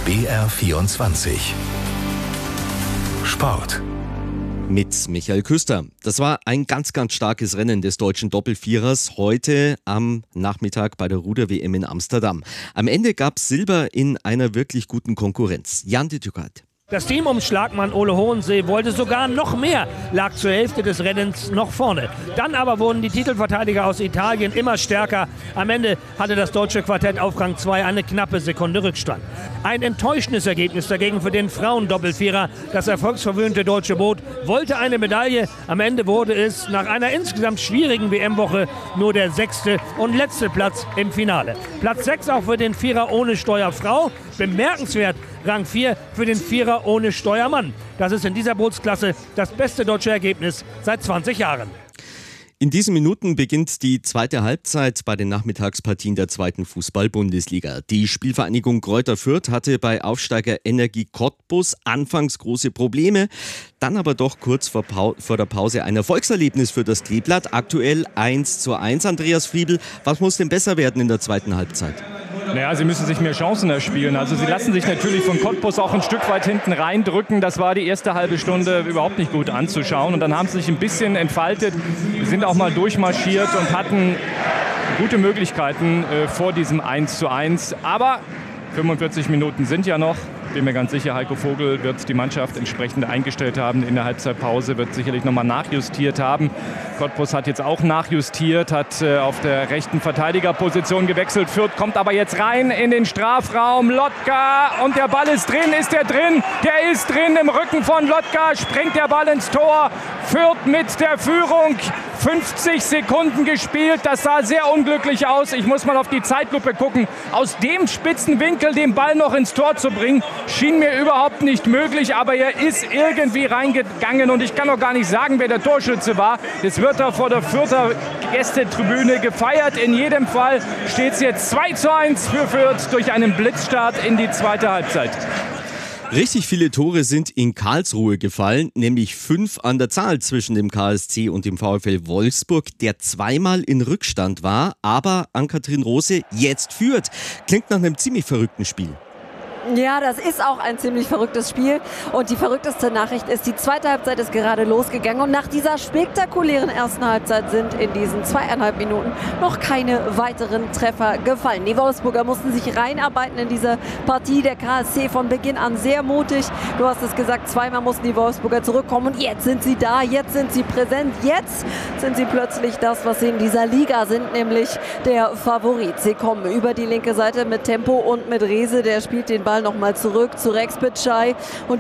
BR24 Sport mit Michael Küster. Das war ein ganz starkes Rennen des deutschen Doppelvierers heute am Nachmittag bei der Ruder-WM in Amsterdam. Am Ende gab es Silber in einer wirklich guten Konkurrenz. Jan de Tukat. Das Team um Schlagmann Ole Hohensee wollte sogar noch mehr, lag zur Hälfte des Rennens noch vorne. Dann aber wurden die Titelverteidiger aus Italien immer stärker. Am Ende hatte das deutsche Quartett auf Rang 2 eine knappe Sekunde Rückstand. Ein enttäuschendes Ergebnis dagegen für den Frauendoppelvierer. Das erfolgsverwöhnte deutsche Boot wollte eine Medaille. Am Ende wurde es nach einer insgesamt schwierigen WM-Woche nur der 6. und letzte Platz im Finale. Platz 6 auch für den Vierer ohne Steuerfrau. Bemerkenswert Rang 4 für den Vierer ohne Steuermann. Das ist in dieser Bootsklasse das beste deutsche Ergebnis seit 20 Jahren. In diesen Minuten beginnt die zweite Halbzeit bei den Nachmittagspartien der zweiten Fußball-Bundesliga. Die Spielvereinigung Greuther Fürth hatte bei Aufsteiger Energie Cottbus anfangs große Probleme, dann aber doch kurz vor der Pause ein Erfolgserlebnis für das Kleeblatt. Aktuell 1:1. Andreas Friebel, was muss denn besser werden in der zweiten Halbzeit? Naja, sie müssen sich mehr Chancen erspielen. Also sie lassen sich natürlich von Cottbus auch ein Stück weit hinten reindrücken. Das war die erste halbe Stunde überhaupt nicht gut anzuschauen. Und dann haben sie sich ein bisschen entfaltet, sind auch mal durchmarschiert und hatten gute Möglichkeiten vor diesem 1:1. Aber 45 Minuten sind ja noch. Ich bin mir ganz sicher, Heiko Vogel wird die Mannschaft entsprechend eingestellt haben. In der Halbzeitpause wird sicherlich nochmal nachjustiert haben. Cottbus hat jetzt auch nachjustiert, hat auf der rechten Verteidigerposition gewechselt. Fürth kommt aber jetzt rein in den Strafraum. Lotka und der Ball ist drin. Ist der drin? Der ist drin. Im Rücken von Lotka springt der Ball ins Tor. Fürth mit der Führung. 50 Sekunden gespielt. Das sah sehr unglücklich aus. Ich muss mal auf die Zeitlupe gucken. Aus dem spitzen Winkel den Ball noch ins Tor zu bringen, schien mir überhaupt nicht möglich. Aber er ist irgendwie reingegangen. Und ich kann noch gar nicht sagen, wer der Torschütze war. Das wird da vor der Fürther Gästetribüne gefeiert. In jedem Fall steht es jetzt 2:1 für Fürth durch einen Blitzstart in die zweite Halbzeit. Richtig viele Tore sind in Karlsruhe gefallen, nämlich 5 an der Zahl zwischen dem KSC und dem VfL Wolfsburg, der zweimal in Rückstand war, aber Ann-Kathrin Rose jetzt führt. Klingt nach einem ziemlich verrückten Spiel. Ja, das ist auch ein ziemlich verrücktes Spiel. Und die verrückteste Nachricht ist, die zweite Halbzeit ist gerade losgegangen. Und nach dieser spektakulären ersten Halbzeit sind in diesen 2,5 Minuten noch keine weiteren Treffer gefallen. Die Wolfsburger mussten sich reinarbeiten in diese Partie. Der KSC von Beginn an sehr mutig. Du hast es gesagt, zweimal mussten die Wolfsburger zurückkommen. Und jetzt sind sie da, jetzt sind sie präsent. Jetzt sind sie plötzlich das, was sie in dieser Liga sind, nämlich der Favorit. Sie kommen über die linke Seite mit Tempo und mit Rehse. Der spielt den Ball nochmal zurück zu Rex Bitschei. Und